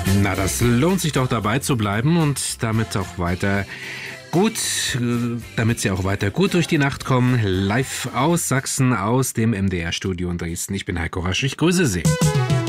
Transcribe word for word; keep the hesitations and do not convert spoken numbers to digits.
Na, das lohnt sich doch dabei zu bleiben und damit auch weiter gut, damit Sie auch weiter gut durch die Nacht kommen. Live aus Sachsen, aus dem M D R-Studio in Dresden. Ich bin Heiko Rasch, ich grüße Sie.